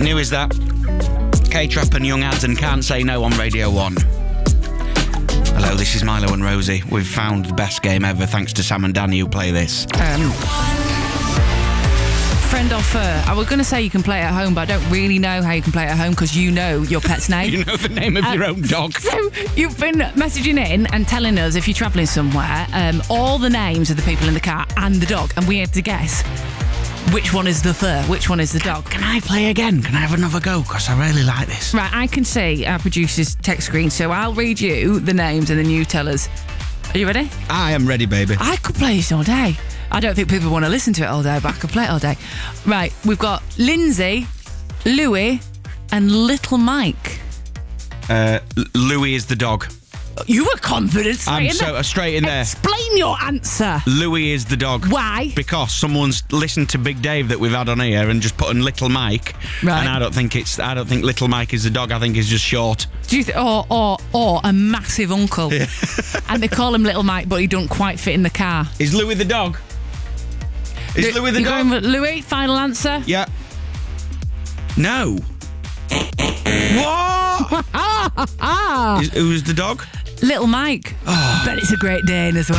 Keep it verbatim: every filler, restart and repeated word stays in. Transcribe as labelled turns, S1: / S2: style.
S1: New is that? K-Trap and Young Ads and Can't Say No on Radio one. Hello, this is Milo and Rosie. We've found the best game ever thanks to Sam and Danny who play this.
S2: Um, friend or fur? I was going to say you can play it at home, but I don't really know how you can play it at home because you know your pet's name.
S1: You know the name of uh, your own dog.
S2: So you've been messaging in and telling us if you're travelling somewhere, um, all the names of the people in the car and the dog, and we had to guess which one is the fur, which one is the dog.
S1: Can I play again? Can I have another go? Because I really like this.
S2: Right, I can see our producer's text screen, so I'll read you the names and then you tell us. Are you ready?
S1: I am ready, baby.
S2: I could play this all day. I don't think people want to listen to it all day, but I could play it all day. Right, we've got Lindsay, Louis, and Little Mike.
S1: Uh, Louis is the dog.
S2: You were confident. Straight
S1: I'm
S2: in
S1: so
S2: there.
S1: straight in there.
S2: Explain your answer.
S1: Louis is the dog.
S2: Why?
S1: Because someone's listened to Big Dave that we've had on here and just put in Little Mike.
S2: Right.
S1: And I don't think it's. I don't think Little Mike is the dog. I think he's just short.
S2: Do you th- or or or a massive uncle?
S1: Yeah.
S2: And they call him Little Mike, but he don't quite fit in the car.
S1: Is Louis the dog? Is
S2: Lu-
S1: Louis the
S2: you
S1: dog?
S2: Going with Louis? Final answer.
S1: Yeah. No. What?
S2: Ah, ah.
S1: Is, who's the dog?
S2: Little Mike.
S1: Oh.
S2: Bet it's a Great Dane as well.